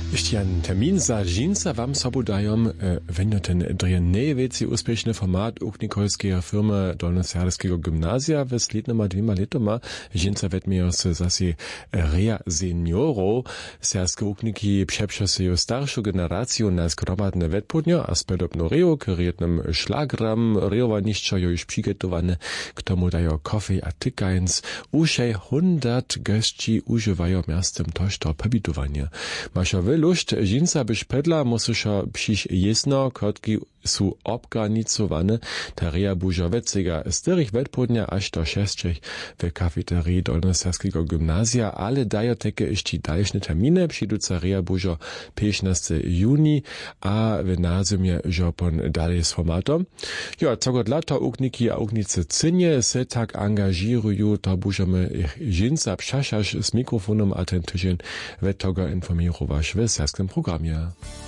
Ještě jen termin za dżinsa wam sobu dajom, wenn ten dreje největší úspěšný formát uknikolskeho firmy Dolnoserského gymnázia w slednjoma 2 letoma dżinsa vetmejo se zasi Rea Seniorov. Serske ukniki přepšasejo staršu generaciju na skromadne vetpodnjo a spedobno reo, karietnym šlagram, reovaniščo jo już přigetowane, k tomu dajo kofi a tykajns. Ušej 100 gości używają miastem tożto pobitowanie. Masza wyluść, dżinsa byś pedla, musysza przyjść jesno, kotki su organizowane, ta rea buža vecega styrich vetpodnia aż do 6 w kafeterii Dolnoserskiego gymnazja, ale dajo teke jeszcze dalsze terminy, przyjduca rea buža 15 juni, a w nazymie żopon dalej z formatom. Ja, cogo lata ukniki a uknice cynie se tak angažiruju, to bužamy ich dżinsa pšašaš z mikrofonem a ten tydzień wetoga informirowaš w serskim programie.